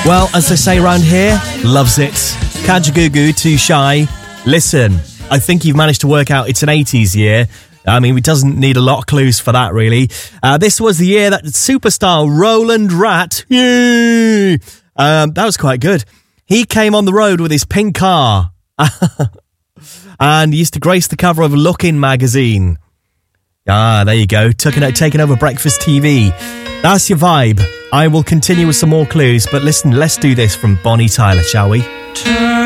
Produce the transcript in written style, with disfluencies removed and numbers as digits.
Well, as they say around here, loves it. Kajagoogoo, Too Shy. Listen, I think you've managed to work out it's an 80s year. I mean, it doesn't need a lot of clues for that, really. This was the year that superstar Roland Rat, that was quite good. He came on the road with his pink car and used to grace the cover of Lookin' magazine. There you go. Taking over Breakfast TV. That's your vibe. I will continue with some more clues, but listen, let's do this from Bonnie Tyler, shall we?